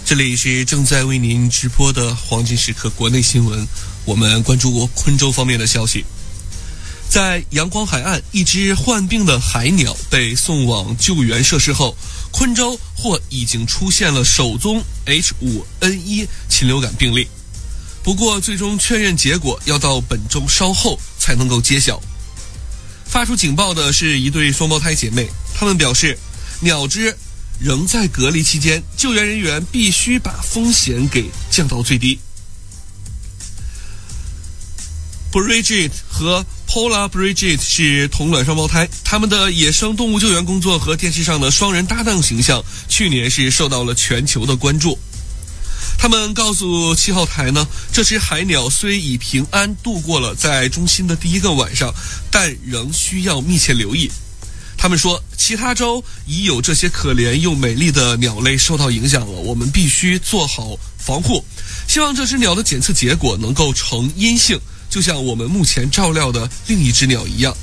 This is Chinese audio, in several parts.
这里是正在为您直播的黄金时刻国内新闻，我们关注昆州方面的消息。在阳光海岸，一只患病的海鸟被送往救援设施后，昆州或已经出现了首宗 H5N1 禽流感病例。不过最终确认结果要到本周稍后才能够揭晓。发出警报的是一对双胞胎姐妹，她们表示鸟只仍在隔离期间，救援人员必须把风险给降到最低。Bridget 和 Paula Bridget 是同卵双胞胎，他们的野生动物救援工作和电视上的双人搭档形象去年是受到了全球的关注。他们告诉7号台呢，这只海鸟虽已平安度过了在中心的第一个晚上，但仍需要密切留意。他们说，其他州已有这些可怜又美丽的鸟类受到影响了，我们必须做好防护。希望这只鸟的检测结果能够呈阴性，就像我们目前照料的另一只鸟一样。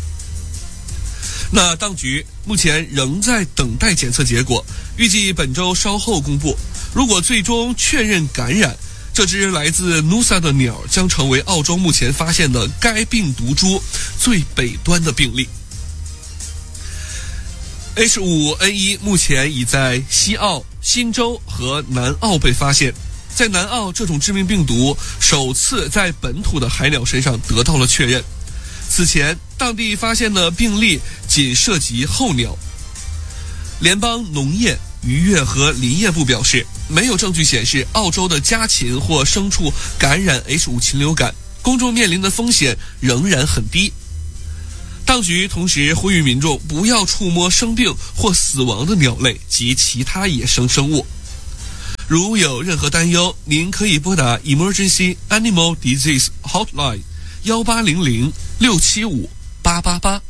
那当局目前仍在等待检测结果，预计本周稍后公布。如果最终确认感染，这只来自 Nusa 的鸟将成为澳洲目前发现的该病毒株最北端的病例。H5N1 目前已在西澳、新州和南澳被发现。在南澳，这种致命病毒首次在本土的海鸟身上得到了确认。此前，当地发现的病例仅涉及候鸟。联邦农业、渔业和林业部表示，没有证据显示澳洲的家禽或牲畜感染 H5 禽流感，公众面临的风险仍然很低。当局同时呼吁民众不要触摸生病或死亡的鸟类及其他野生生物。如有任何担忧，您可以拨打 Emergency Animal Disease Hotline 1800-675-888。